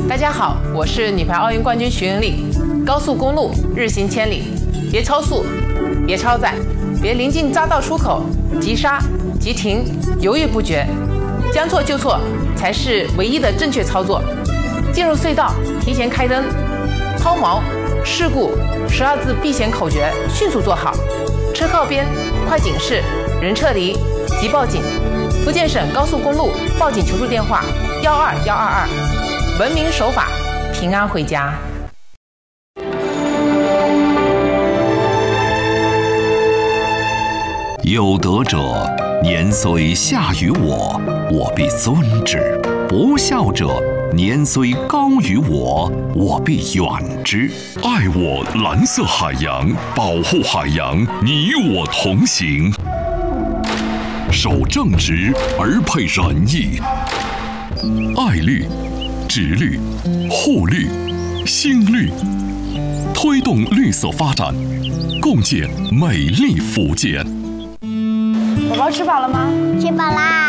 大家好，我是女排奥运冠军徐云丽。高速公路日行千里，别超速，别超载，别临近匝道出口急刹、急停，犹豫不决，将错就错才是唯一的正确操作。进入隧道提前开灯，抛锚、事故12字避险口诀迅速做好。车靠边，快警示，人撤离，即报警。福建省高速公路报警求助电话12122，文明守法，平安回家。 有德者，年虽下于我，我必尊之；不孝者，年虽高于我，我必远之。爱我蓝色海洋，保护海洋，你我同行。守正直而配仁义，爱绿、植绿、护绿、新绿，推动绿色发展，共建美丽福建。 宝宝吃饱了吗？ 吃饱啦。